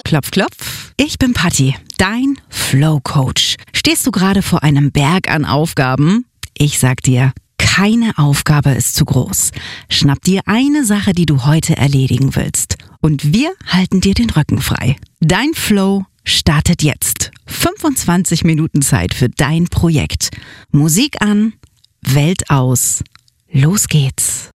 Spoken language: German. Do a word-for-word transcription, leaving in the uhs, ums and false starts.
klopf, klopf. Ich bin Patti, dein Flow Coach. Stehst du gerade vor einem Berg an Aufgaben? Ich sag dir, keine Aufgabe ist zu groß. Schnapp dir eine Sache, die du heute erledigen willst. Und wir halten dir den Rücken frei. Dein Flow startet jetzt. fünfundzwanzig Minuten Zeit für dein Projekt. Musik an, Welt aus. Los geht's.